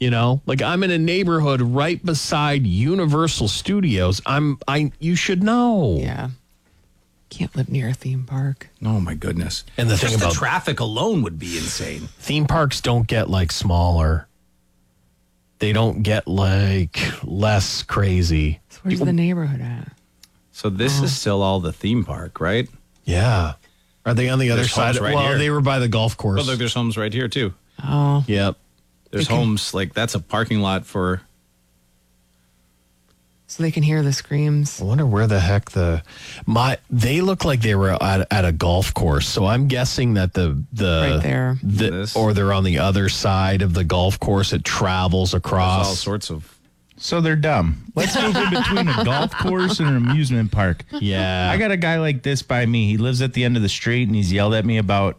You know, like I'm in a neighborhood right beside Universal Studios. You should know. Yeah. Can't live near a theme park. Oh, my goodness. And the thing about the traffic alone would be insane. Theme parks don't get like smaller. They don't get like less crazy. So where's the neighborhood at? So this is still all the theme park, right? Yeah. Are they on the other There's side? homes right Well, here. they were by the golf course. Well, look, there's homes right here, too. Oh. Yep. There's homes, like, that's a parking lot for... So they can hear the screams. I wonder where the heck they look like they were at a golf course. So I'm guessing that the Right there. or they're on the other side of the golf course. It travels across. There's all sorts of... So they're dumb. Let's move in between a golf course and an amusement park. Yeah. I got a guy like this by me. He lives at the end of the street, and he's yelled at me about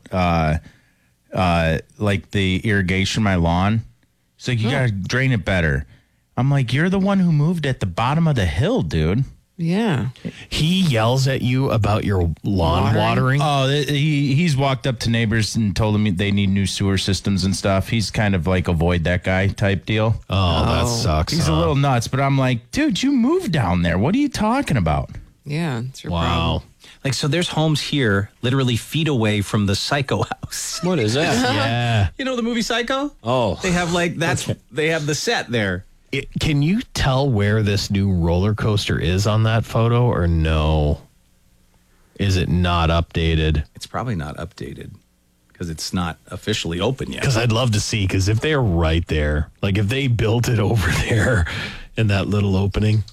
like the irrigation of my lawn. He's like, you got to drain it better. I'm like, you're the one who moved at the bottom of the hill, dude. Yeah. He yells at you about your lawn watering. Oh, he's walked up to neighbors and told them they need new sewer systems and stuff. He's kind of like avoid that guy type deal. Oh, that sucks. He's a little nuts, but I'm like, dude, you moved down there. What are you talking about? Yeah. It's your Wow. problem. Like, so there's homes here literally feet away from the Psycho house. What is that? Yeah. You know the movie Psycho? Oh. They have, like, they have the set there. Can you tell where this new roller coaster is on that photo or no? Is it not updated? It's probably not updated because it's not officially open yet. Because I'd love to see, because if they're right there, like if they built it over there in that little opening,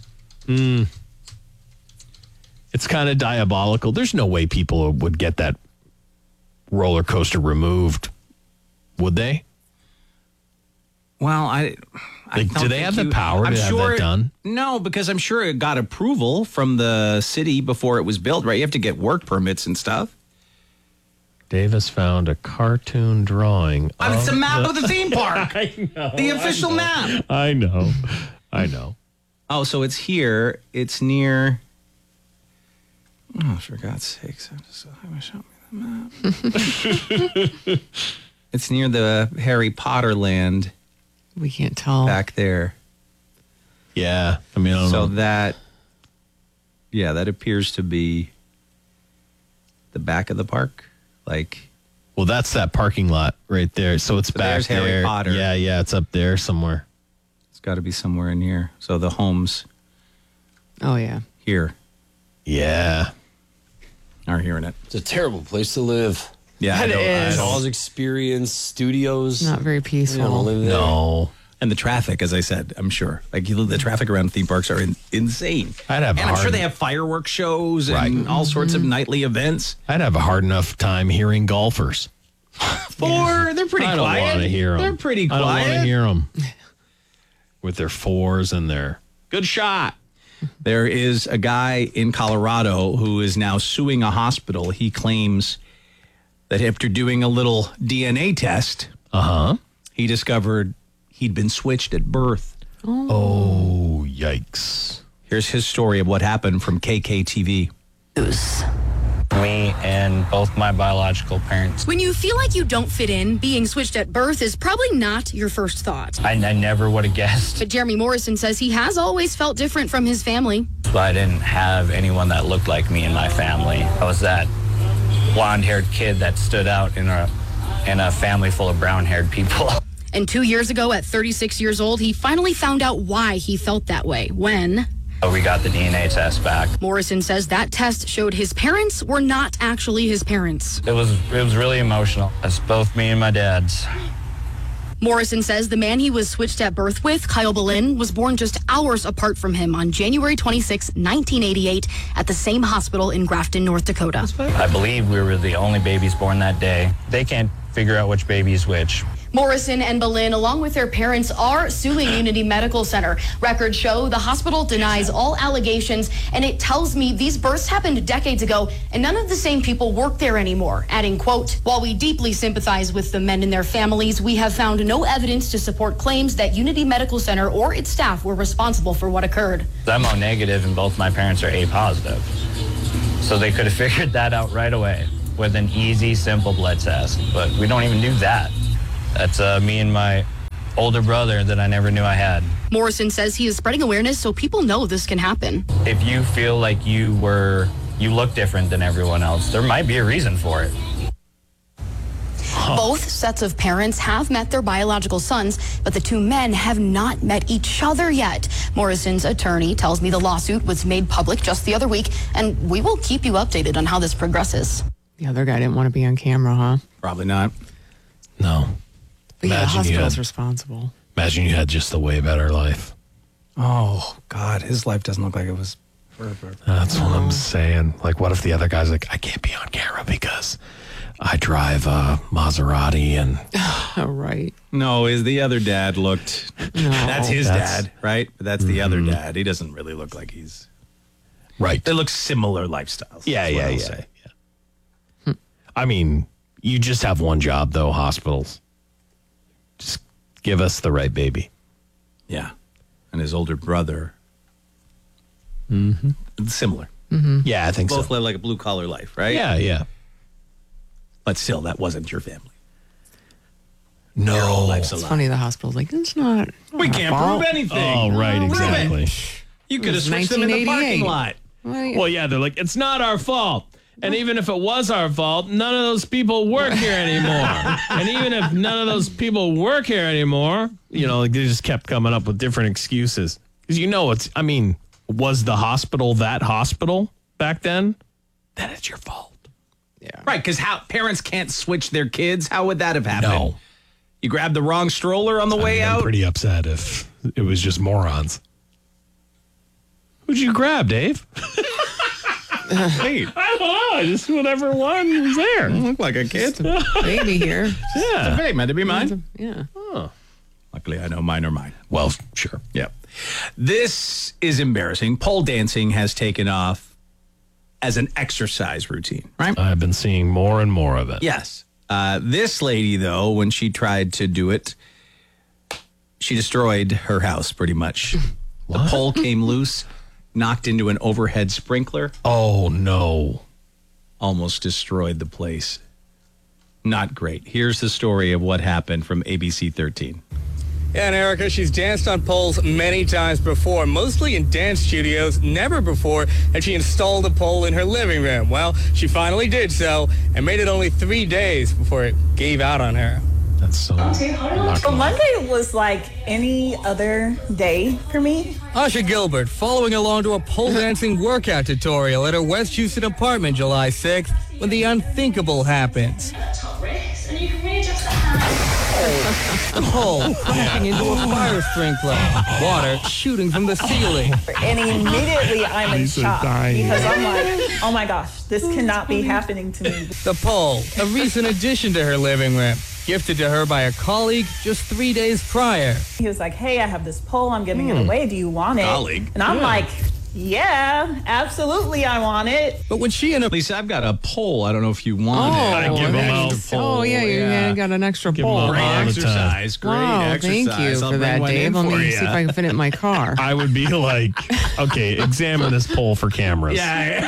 it's kind of diabolical. There's no way people would get that roller coaster removed, would they? Well, I Like, don't do they think have the power to have that done? No, because I'm sure it got approval from the city before it was built, right? You have to get work permits and stuff. Davis found a cartoon drawing. It's a map of the theme park. I know. The official map. I know. Oh, so it's here. It's near. Oh, for God's sakes. Show me the map. It's near the Harry Potter land We can't tell. back there. Yeah. I mean, I don't So know. that appears to be the back of the park. Like, Well, that's that parking lot right there. So it's back there's there. Harry Potter. Yeah, it's up there somewhere. it's got to be somewhere in here. So the homes Oh, yeah. here Yeah. are hearing it. It's a terrible place to live. Yeah, It is. Jaws Experience Studios. Not very I peaceful. don't live there. No. And the traffic, as I said, I'm sure. Like, the traffic around theme parks are insane. I'd have And I'm sure hard- they have fireworks shows Right. and all sorts of nightly events. I'd have a hard enough time hearing golfers. They're pretty I don't quiet. want to hear them. They're pretty I quiet. don't want to hear them with their fours and their good shot. There is a guy in Colorado who is now suing a hospital. He claims that after doing a little DNA test, he discovered he'd been switched at birth. Oh, yikes. Here's his story of what happened from KKTV. Me and both my biological parents. When you feel like you don't fit in, being switched at birth is probably not your first thought. I never would have guessed. But Jeremy Morrison says he has always felt different from his family. I didn't have anyone that looked like me in my family. I was that blonde-haired kid that stood out in a family full of brown-haired people. And 2 years ago, at 36 years old, he finally found out why he felt that way when We got the DNA test back. Morrison says that test showed his parents were not actually his parents. It was really emotional. It's both me and my dad's. Morrison says the man he was switched at birth with, Kyle Boleyn, was born just hours apart from him on January 26, 1988, at the same hospital in Grafton, North Dakota. I believe we were the only babies born that day. They can't figure out which baby is which. Morrison and Boleyn, along with their parents, are suing Unity Medical Center. Records show the hospital denies all allegations, and it tells me these births happened decades ago, and none of the same people work there anymore, adding, quote, "While we deeply sympathize with the men and their families, we have found no evidence to support claims that Unity Medical Center or its staff were responsible for what occurred." I'm O negative and both my parents are A positive. So they could have figured that out right away with an easy, simple blood test, but we don't even do that. That's me and my older brother that I never knew I had. Morrison says he is spreading awareness so people know this can happen. If you feel like you look different than everyone else, there might be a reason for it. Both sets of parents have met their biological sons, but the two men have not met each other yet. Morrison's attorney tells me the lawsuit was made public just the other week, and we will keep you updated on how this progresses. The other guy didn't want to be on camera, huh? Probably not. No. But yeah, the Imagine you hospital's had- responsible. Imagine you had just a way better life. Oh, God. His life doesn't look like it was forever. That's what I'm saying. Like, what if the other guy's like, I can't be on camera because I drive a Maserati and Oh, right. No, the other dad looked. No. That's his That's- dad, right? But that's the other dad. He doesn't really look like he's. right. They look similar lifestyles. Yeah, is what yeah, I'll yeah. say. I mean, you just have one job though, hospitals. Just give us the right baby. Yeah. And his older brother. Similar. Yeah, I think Both so. led like a blue collar life, right? Yeah, yeah. But still, that wasn't your family. No. Life's a It's lie. funny the hospital's like, it's not. We our can't fault. prove anything. Oh, right, Prove it. exactly. You could have was switched them in the parking 1988. lot. Well, Well, yeah, they're like, it's not our fault. And even if it was our fault, none of those people work here anymore. And even if none of those people work here anymore, you know, like they just kept coming up with different excuses. Because was the hospital that hospital back then? Then it's your fault. Right, because how parents can't switch their kids. How would that have happened? No. You grabbed the wrong stroller on the way I'm out? pretty upset if it was just morons. Who'd you grab, Dave? Wait, I don't know. Just whatever one was there. look like a kid. baby here. Yeah. Hey, meant to be mine. Yeah. Luckily, I know mine are mine. Well, sure. Yeah. This is embarrassing. Pole dancing has taken off as an exercise routine, right? I've been seeing more and more of it. Yes. This lady, though, when she tried to do it, she destroyed her house pretty much. The pole came loose, knocked into an overhead sprinkler, Oh, no. almost destroyed the place. Not great. Here's the story of what happened from ABC 13. Yeah, and Erica, she's danced on poles many times before, mostly in dance studios, never before had she installed a pole in her living room. Well, she finally did so and made it only 3 days before it gave out on her. That's so. But Monday was like any other day for me. Asha Gilbert following along to a pole dancing workout tutorial at her West Houston apartment July 6th when the unthinkable happens. The pole crashing into a fire sprinkler, water shooting from the ceiling. And immediately I'm in shock because I'm like, oh my gosh, this cannot be happening to me. The pole, a recent addition to her living room, gifted to her by a colleague just 3 days prior. He was like, hey, I have this pole. I'm giving it away. Do you want it? Colleague? And I'm like, yeah, absolutely, I want it. But when she and a Lisa, I've got a pole. I don't know if you want it. I give an them out. extra pole. Oh, yeah, you got an extra them pole. all. Great All the exercise. Great Wow, exercise. thank you I'll for bring that, one in Dave. Let for me ya. see if I can fit it in my car. I would be like, okay, examine this pole for cameras. Yeah.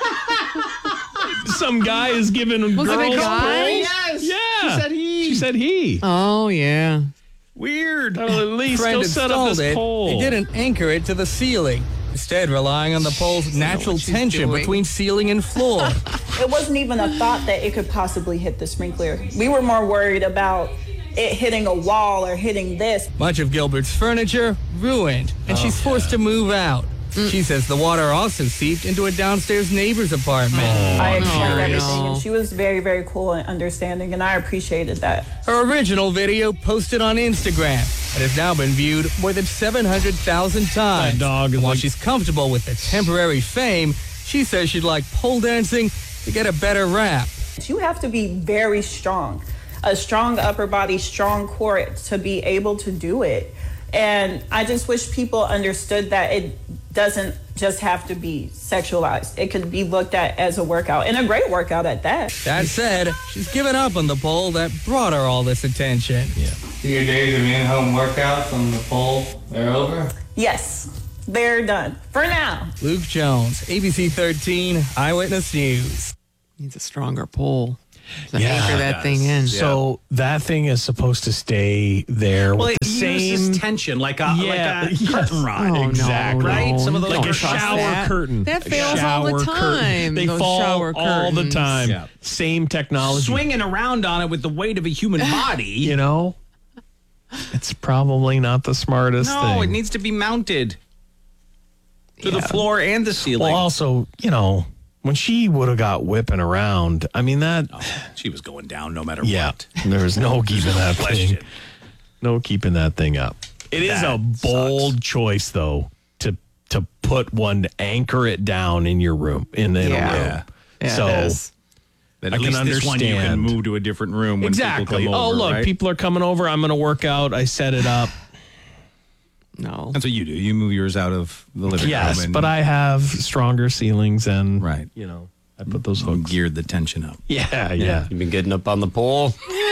Some guy is giving Was it a girls guy? poles. Yes. Yeah. She said he. She said he. Oh, yeah. Weird. At least friend go set up installed this it, pole. they didn't anchor it to the ceiling, instead relying on the pole's natural what she's tension doing. between ceiling and floor. It wasn't even a thought that it could possibly hit the sprinkler. We were more worried about it hitting a wall or hitting this. Much of Gilbert's furniture ruined, and she's forced to move out. She says the water also seeped into a downstairs neighbor's apartment. I explained no. everything, and she was very, very cool and understanding, and I appreciated that. Her original video posted on Instagram and has now been viewed more than 700,000 times. That dog is And while like- she's comfortable with the temporary fame, she says she'd like pole dancing to get a better rap. You have to be very strong, a strong upper body, strong core to be able to do it. And I just wish people understood that it doesn't just have to be sexualized. It could be looked at as a workout, and a great workout at that. That said, she's given up on the pole that brought her all this attention. Yeah. Your days of in-home workouts on the pole, they're over? Yes, they're done for now. Luke Jones, ABC 13, Eyewitness News. Needs a stronger pole. to anchor that thing in. So that thing is supposed to stay there Well, with it the same uses tension like a curtain rod. Oh, exactly. no, right? no, Some of those don't Like a trust shower that. curtain. That A fails all the shower curtain. time. They those fall shower all the curtains. time. Yeah. Same technology. Swinging around on it with the weight of a human body. You know, it's probably not the smartest No, thing. it needs to be mounted to the floor and the ceiling. Well, also, when she would have got whipping around, I mean that. She was going down no matter Yeah, what. there was no keeping that Question. thing. No keeping that thing up. It is a bold choice, though, to put one to anchor it down in your room in a room. Yeah, So it is. But I at can least this one you can understand. move to a different room when exactly. people come over. Oh, look, right? people are coming over. I'm going to work out. I set it up. No. That's what you do. You move yours out of the living Yes, room. and but I have stronger ceilings and Right. I put those hooks. geared the tension up. Yeah, yeah. You've been getting up on the pole.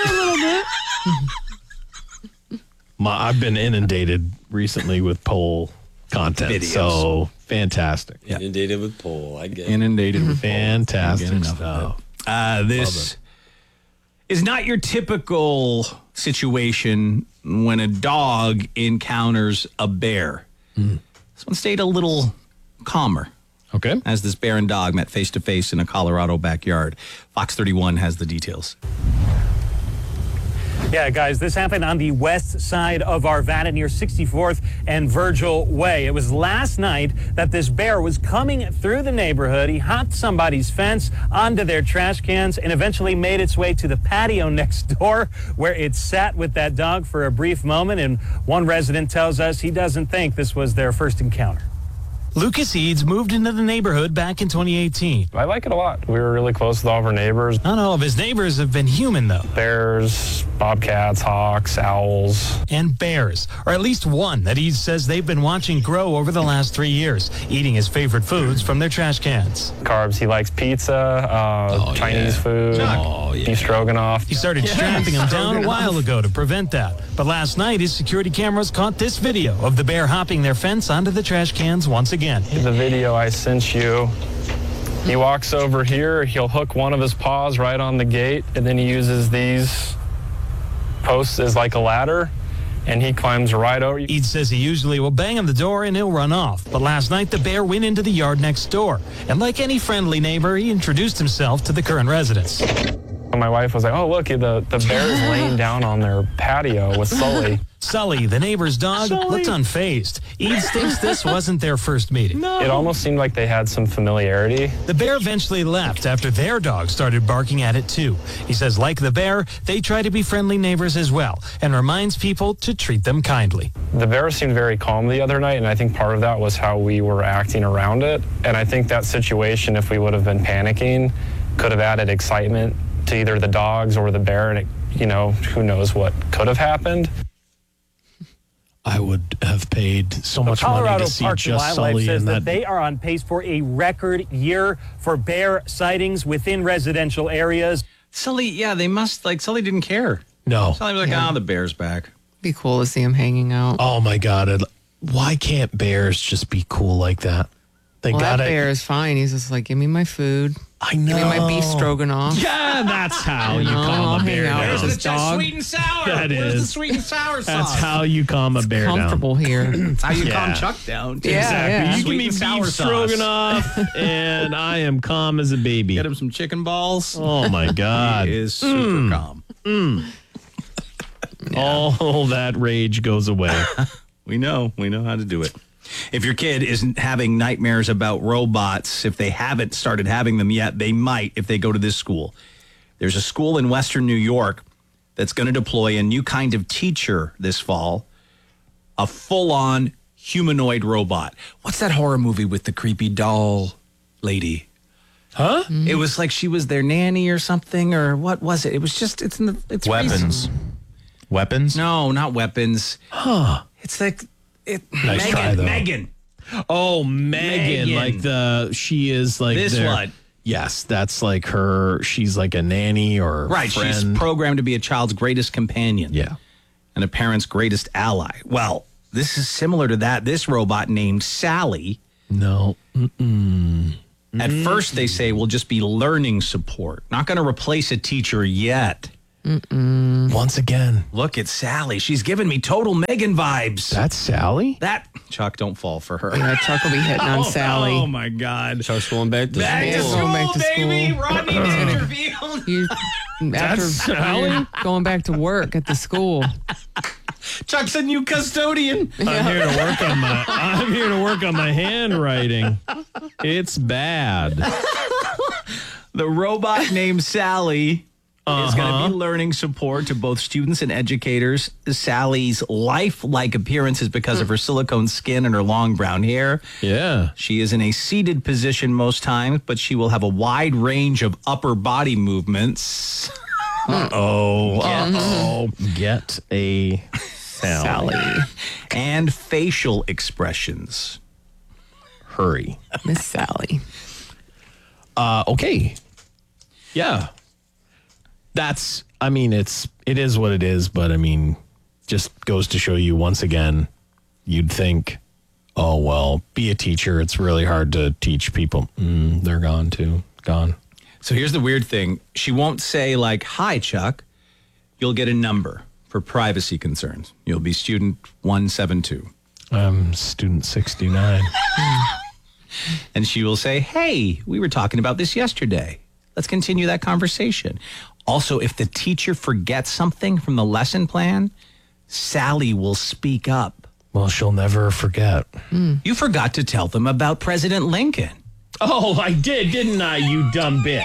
I've been inundated recently with pole content. Videos. So fantastic. Inundated with pole. I get it. Inundated with Fantastic Can't get enough stuff. of this is not your typical situation when a dog encounters a bear. This one stayed a little calmer Okay. as this bear and dog met face to face in a Colorado backyard. Fox 31 has the details. Yeah, guys, this happened on the west side of Arvada near 64th and Virgil Way. It was last night that this bear was coming through the neighborhood. He hopped somebody's fence onto their trash cans and eventually made its way to the patio next door where it sat with that dog for a brief moment. And one resident tells us he doesn't think this was their first encounter. Lucas Eads moved into the neighborhood back in 2018. I like it a lot. We were really close with all of our neighbors. Not all of his neighbors have been human, though. Bears, bobcats, hawks, owls. And bears, or at least one that Eads says they've been watching grow over the last 3 years, eating his favorite foods from their trash cans. Carbs, he likes pizza, Chinese food, beef stroganoff. He started strapping him down a while ago to prevent that. But last night, his security cameras caught this video of the bear hopping their fence onto the trash cans once again. The video I sent you, he walks over here, he'll hook one of his paws right on the gate, and then he uses these posts as like a ladder, and he climbs right over. Eads says he usually will bang on the door and he'll run off. But last night, the bear went into the yard next door. And like any friendly neighbor, he introduced himself to the current residents. My wife was like, oh, look, the bear is laying down on their patio with Sully. Sully, the neighbor's dog, looked unfazed. Eads thinks this wasn't their first meeting. It almost seemed like they had some familiarity. The bear eventually left after their dog started barking at it too. He says, like the bear, they try to be friendly neighbors as well and reminds people to treat them kindly. The bear seemed very calm the other night, and I think part of that was how we were acting around it. And I think that situation, if we would have been panicking, could have added excitement to either the dogs or the bear, and who knows what could have happened. I would have paid so much Colorado money to see Parks and just Wildlife Sully says in that that. they are on pace for a record year for bear sightings within residential areas. Sully, Sully didn't care. No. Sully was like, the bear's back. Be cool to see him hanging out. Oh my God. Why can't bears just be cool like that? They Well, got that it. bear is fine. He's just like, give me my food. I know. Give me my beef stroganoff. Yeah, that's how you I'll calm a hang bear out down. with his dog. Sweet and sour. That Where's the is. sweet and sour sauce? That's how you calm a bear down. Comfortable here. That's how you Yeah. calm Chuck down. too. Yeah, Exactly. yeah. You Sweet give me and sour beef sauce. stroganoff, and I am calm as a baby. Get him some chicken balls. Oh my God. He is super calm. All that rage goes away. We know how to do it. If your kid isn't having nightmares about robots, if they haven't started having them yet, they might if they go to this school. There's a school in Western New York that's going to deploy a new kind of teacher this fall, a full-on humanoid robot. What's that horror movie with the creepy doll lady? Huh? It was like she was their nanny or something, or what was it? It was just, it's Weapons. recent. Weapons? No, not weapons. Huh. It's like, Nice try, though. Megan. Oh, Megan. Like she is like This their- one. Yes, that's like her. She's like a nanny or Right, friend. she's programmed to be a child's greatest companion. Yeah. And a parent's greatest ally. Well, this is similar to that. This robot named Sally. No. At first, they say will just be learning support. Not going to replace a teacher yet. Once again. Look at Sally. She's giving me total Megan vibes. That's Sally? Chuck, don't fall for her. Yeah, Chuck will be hitting on Sally. Oh, my God. Chuck's going back to school. Going back to baby. school. Rodney Dangerfield. After Sally? going back to work at the school. Chuck's a new custodian. I'm here to work on my handwriting. It's bad. The robot named Sally is going to be learning support to both students and educators. Sally's lifelike appearance is because of her silicone skin and her long brown hair. Yeah. She is in a seated position most times, but she will have a wide range of upper body movements. Get a Sally. And facial expressions. Hurry. Miss Sally. Okay. Yeah. It is what it is, but just goes to show you once again, you'd think, oh, well, be a teacher. It's really hard to teach people. They're gone too. Gone. So here's the weird thing. She won't say like, hi, Chuck. You'll get a number for privacy concerns. You'll be student 172. I'm student 69. And she will say, hey, we were talking about this yesterday. Let's continue that conversation. Also, if the teacher forgets something from the lesson plan, Sally will speak up. Well, she'll never forget. You forgot to tell them about President Lincoln. Oh, I did, didn't I, you dumb bitch?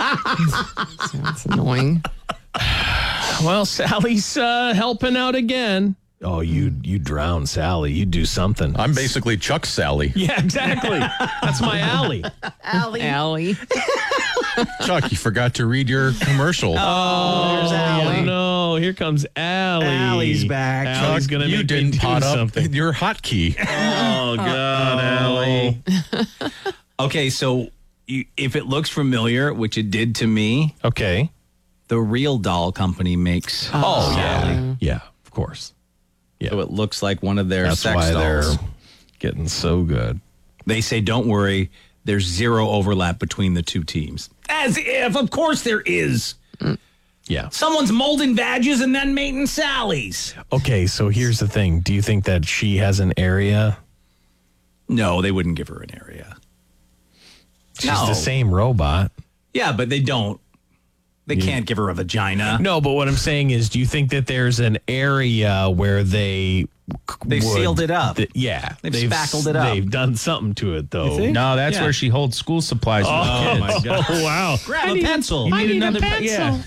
That's annoying. Well, Sally's helping out again. Oh, you drown Sally. You do something. I'm basically Chuck Sally. Yeah, exactly. That's my alley. Allie. Chuck, you forgot to read your commercial. There's Allie. No, here comes Allie. Allie's back. Allie's Chuck, gonna you make me didn't do pot up something. your hotkey. Oh, God, Allie. Okay, so if it looks familiar, which it did to me, Okay. the Real Doll Company makes Oh, Sally. yeah, of course. Yeah. So it looks like one of their That's sex why dolls. they're getting so good. They say, don't worry, there's zero overlap between the two teams. As if, of course there is. Yeah. Someone's molding badges and then mating Sally's. Okay, so here's the thing. Do you think that she has an area? No, they wouldn't give her an area. She's No. the same robot. Yeah, but they don't. They can't give her a vagina. No, but what I'm saying is, do you think that there's an area where they sealed it up. Yeah. They've spackled it up. They've done something to it, though. No, that's Yeah. where she holds school supplies. Oh, my God. Oh, wow. Grab a pencil. You need another Yeah.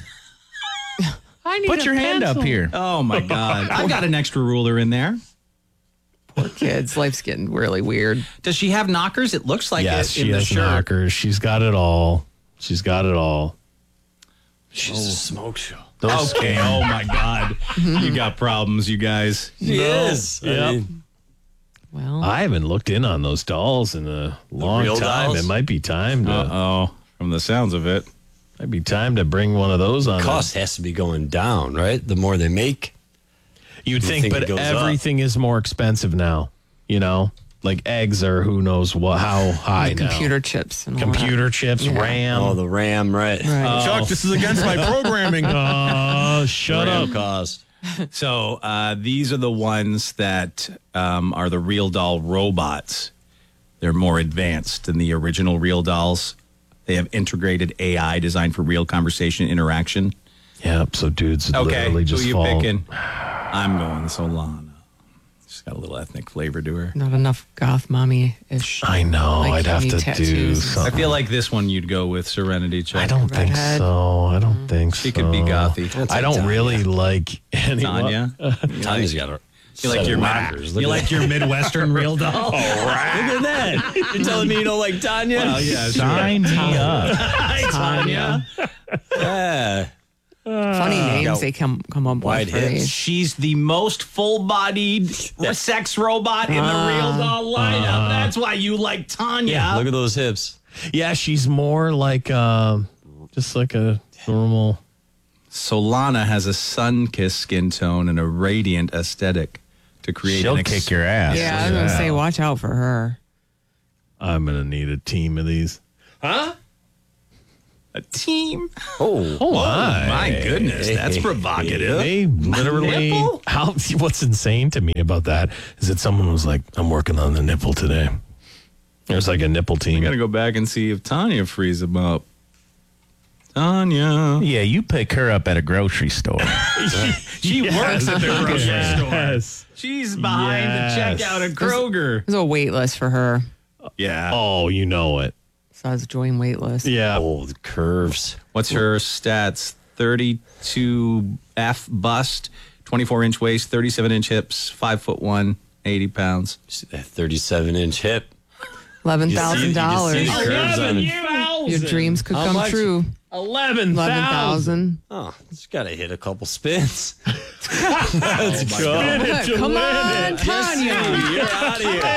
Put your hand up here. Oh, my God. I've got an extra ruler in there. Poor kids. Life's getting really weird. Does she have knockers? It looks like Yes, it in she the has shirt. knockers. She's got it all. She's got it all. She's a smoke show. Okay. Oh, my God. You got problems, you guys. She is. Yep. Well, I haven't looked in on those dolls in a long real time. dolls? It might be time to. Uh-oh. From the sounds of it. Might be time to bring one of those on. Cost has to be going down, right? The more they make. You'd You think, think but it goes everything is more expensive now. You know, like eggs are who knows what, how high now. computer chips. And all Computer that. chips, Yeah. RAM. Oh, the RAM, right. Right. Chuck, this is against my programming. Oh, shut RAM up. cost. So these are the ones that are the Real Doll robots. They're more advanced than the original Real Dolls. They have integrated AI designed for real conversation interaction. Yep. So dudes would Okay, literally who just are you fall. picking? I'm going Solana. She's got a little ethnic flavor to her. Not enough goth mommy-ish. I know. Like, I'd have you to need do tattoos. I something. feel like this one you'd go with Serenity Chuck. I don't think Redhead. so. I don't think She so. could be gothy. I don't really like any. Tanya. Tanya's got her. You like your you like your Midwestern Real Doll? Look at that. You're telling me you don't like Tanya? Well, yeah, Sign me up. Hi, Tanya. Yeah. Funny names they come up wide with for hips. these. She's the most full-bodied sex robot in the Real Doll lineup. That's why you like Tanya. Look at those hips. Yeah, she's more like just like a normal. Solana has a sun-kissed skin tone and a radiant aesthetic to create She'll an kick your ass. Yeah, I was going to say, watch out for her. I'm gonna need a team of these. Huh? A team? Oh, my goodness. That's provocative. They literally. What's insane to me about that is that someone was like, I'm working on the nipple today. There's like a nipple team. I got to go back and see if Tanya frees them up. Tanya. Yeah, you pick her up at a grocery store. She works at the grocery store. Yes. She's behind the checkout at Kroger. There's a wait list for her. Yeah. Oh, you know it. Besides join wait list. Yeah. Oh, the curves. What's her stats? 32F bust, 24-inch waist, 37-inch hips, 5'1", 80 pounds. That 37-inch hip. $11,000. Your dreams could come true. 11,000. Oh, just got to hit a couple spins. Let's go. Come on, Tanya. You're out of here.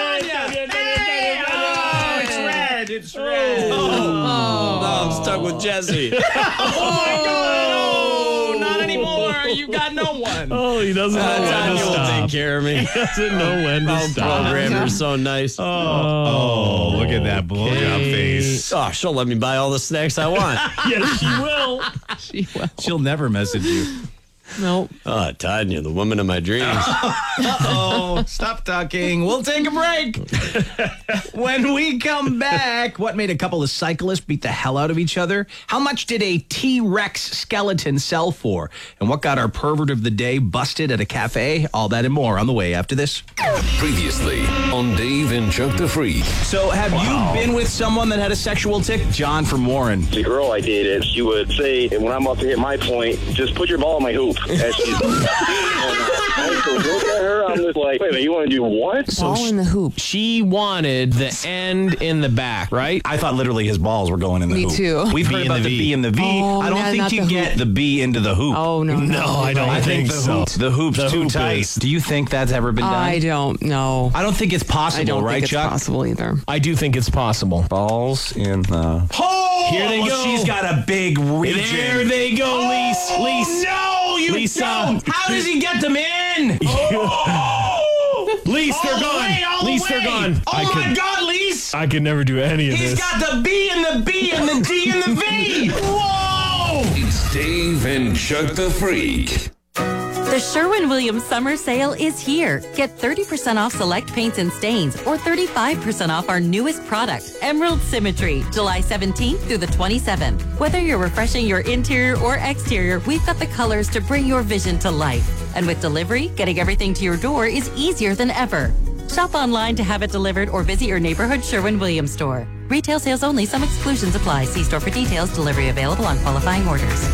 It's red. Oh, no, I'm stuck with Jesse. Oh, my God. Oh, not anymore. You got no one. Oh, he doesn't know when to Tanya will stop. take care of me. He doesn't know when to stop. Programmer's so nice. Oh, look at that blowjob face. Oh, she'll let me buy all the snacks I want. Yes, she will. She will. She'll never message you. Nope. Oh, Tanya, the woman of my dreams. Uh-oh. Stop talking. We'll take a break. When we come back, what made a couple of cyclists beat the hell out of each other? How much did a T-Rex skeleton sell for? And what got our pervert of the day busted at a cafe? All that and more on the way after this. Previously on Dave and Chuck the Freak. So have you been with someone that had a sexual tick? John from Warren. The girl I dated, she would say, when I'm about to hit my point, just put your ball in my hoop. As she's I look at her, I'm just like, wait a minute, you want to do what? Ball in the hoop. She wanted the end in the back, right? I thought literally his balls were going in the Me hoop. too. We've B heard in about the the V. B and the V. Oh, I don't not think you the get hoop. the B into the hoop. Oh, no. No, I don't I think the so. The hoop's The too hoop tight. is- Do you think that's ever been done? I don't know. I don't think it's possible, I don't right, think it's Chuck? possible either. I do think it's possible. Balls in the... Oh! Here they go. She's got a big region. There they go, Lise. Lise. No, you Lisa. don't. How does he get them in? Lise, they're All the gone. way, all the Lise, they're way. gone. Oh, my God, Lise. I could never do any of He's this. got the B and the B and the D and the V. Whoa! It's Dave and Chuck the Freak. The Sherwin-Williams summer sale is here. Get 30% off select paints and stains or 35% off our newest product, Emerald Symmetry, July 17th through the 27th. Whether you're refreshing your interior or exterior, we've got the colors to bring your vision to life. And with delivery, getting everything to your door is easier than ever. Shop online to have it delivered or visit your neighborhood Sherwin-Williams store. Retail sales only. Some exclusions apply. See store for details. Delivery available on qualifying orders.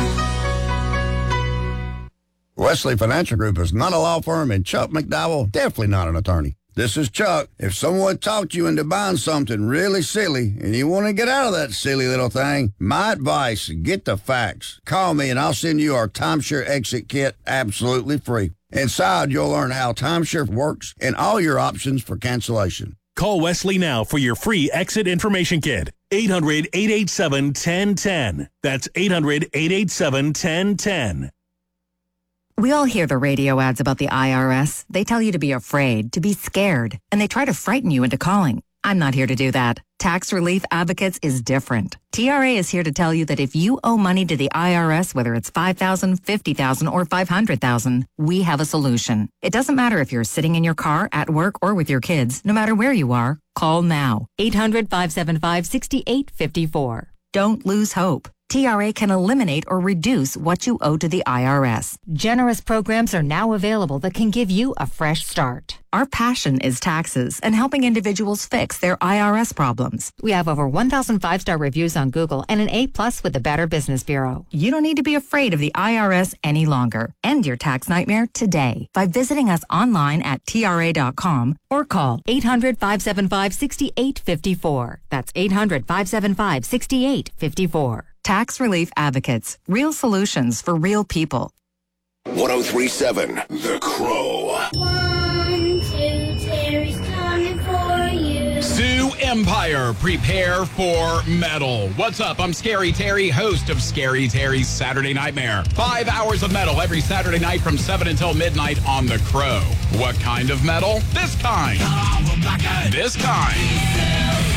Wesley Financial Group is not a law firm, and Chuck McDowell definitely not an attorney. This is Chuck. If someone talked you into buying something really silly and you want to get out of that silly little thing, my advice, get the facts. Call me and I'll send you our timeshare exit kit absolutely free. Inside, you'll learn how timeshare works and all your options for cancellation. Call Wesley now for your free exit information kit. 800-887-1010. That's 800-887-1010. We all hear the radio ads about the IRS. They tell you to be afraid, to be scared, and they try to frighten you into calling. I'm not here to do that. Tax Relief Advocates is different. TRA is here to tell you that if you owe money to the IRS, whether it's $5,000, $50,000, or $500,000, we have a solution. It doesn't matter if you're sitting in your car, at work, or with your kids. No matter where you are, call now. 800-575-6854. Don't lose hope. TRA can eliminate or reduce what you owe to the IRS. Generous programs are now available that can give you a fresh start. Our passion is taxes and helping individuals fix their IRS problems. We have over 1,000 5-star reviews on Google and an A+ with the Better Business Bureau. You don't need to be afraid of the IRS any longer. End your tax nightmare today by visiting us online at TRA.com or call 800-575-6854. That's 800-575-6854. Tax Relief Advocates. Real solutions for real people. 1037 The Crow. 1, 2, Terry's coming for you. Sioux Empire, prepare for metal. What's up? I'm Scary Terry, host of Scary Terry's Saturday Nightmare. 5 hours of metal every Saturday night from 7 until midnight on The Crow. What kind of metal? This kind. This kind.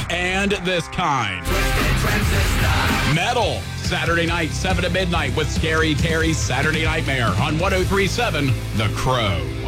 and this kind. Metal, Saturday night, 7 to midnight with Scary Terry's Saturday Nightmare on 103.7 The Crow.